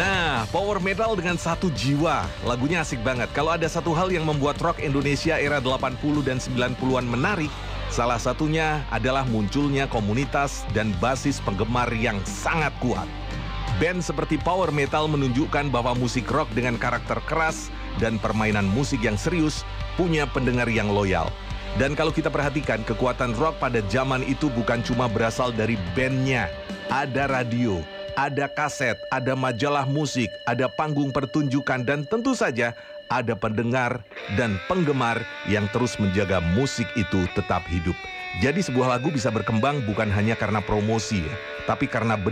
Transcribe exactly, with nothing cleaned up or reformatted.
Nah, power metal dengan satu jiwa. Lagunya asik banget. Kalau ada satu hal yang membuat rock Indonesia era delapan puluh dan sembilan puluhan menarik, salah satunya adalah munculnya komunitas dan basis penggemar yang sangat kuat. Band seperti power metal menunjukkan bahwa musik rock dengan karakter keras dan permainan musik yang serius punya pendengar yang loyal. Dan kalau kita perhatikan, kekuatan rock pada zaman itu bukan cuma berasal dari bandnya. Ada radio, ada kaset, ada majalah musik, ada panggung pertunjukan, dan tentu saja ada pendengar dan penggemar yang terus menjaga musik itu tetap hidup. Jadi sebuah lagu bisa berkembang bukan hanya karena promosi, ya, tapi karena benar